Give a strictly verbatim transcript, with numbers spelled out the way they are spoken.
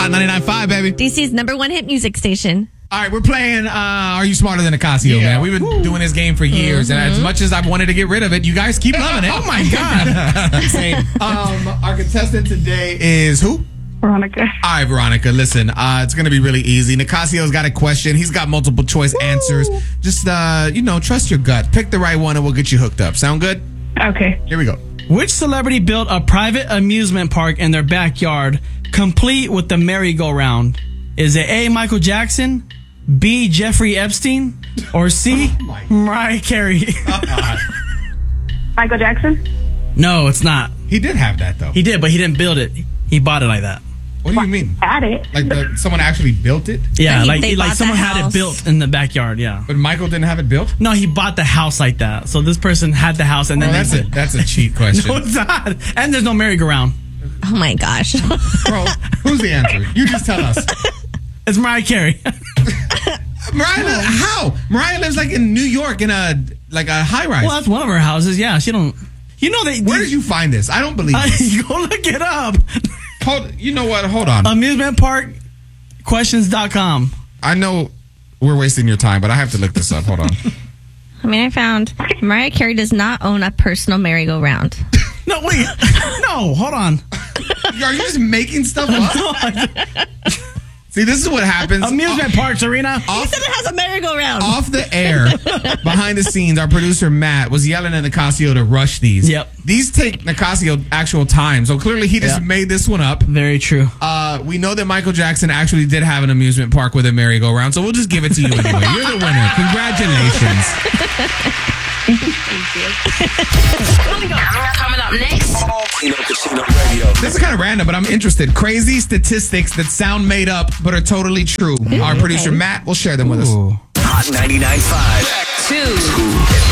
Hot ninety-nine point five, baby. D C's number one hit music station. All right, we're playing uh, Are You Smarter Than Nicasio, yeah. man? We've been Woo. doing this game for years, mm-hmm. and as much as I've wanted to get rid of it, you guys keep loving it. Oh, my God. Same. Um, our contestant today is who? Veronica. All right, Veronica, listen, uh, it's going to be really easy. Nicasio's got a question. He's got multiple choice Woo. answers. Just, uh, you know, trust your gut. Pick the right one and we'll get you hooked up. Sound good? Okay. Here we go. Which celebrity built a private amusement park in their backyard, complete with the merry-go-round? Is it A, Michael Jackson, B, Jeffrey Epstein, or C, oh Mariah Carey? Uh-uh. Michael Jackson? No, it's not. He did have that, though. He did, but he didn't build it. He bought it like that. What do you mean? Had it. Like the, someone actually built it? Yeah, he, like like someone had it built in the backyard, yeah. But Michael didn't have it built? No, he bought the house like that. So this person had the house and then oh, that's, they a, that's a cheat question. No, it's not. And there's no merry-go-round. Oh, my gosh. Bro, who's the answer? You just tell us. It's Mariah Carey. Mariah, li- how? Mariah lives like in New York in a like a high rise. Well, that's one of her houses. Yeah, she don't. You know they. Where they, did you find this? I don't believe uh, this. Go look it up. Hold. You know what? Hold on. Amusement park questions dot com. I know we're wasting your time, but I have to look this up. Hold on. I mean, I found Mariah Carey does not own a personal merry-go-round. No, wait. No, hold on. Are you just making stuff up? See, this is what happens. Amusement off, park, Serena. He said it has a merry-go-round. Off the air, behind the scenes, our producer Matt was yelling at Nicasio to rush these. Yep. These take Nicasio actual time, so clearly he just yep. made this one up. Very true. Uh, we know that Michael Jackson actually did have an amusement park with a merry-go-round, so we'll just give it to you anyway. You're the winner. Congratulations. Thank you. Coming up, coming up next. Kino Casino Radio. This is kind of random, but I'm interested. Crazy statistics that sound made up but are totally true. Our producer Matt will share them with us. Hot ninety-nine point five. Two.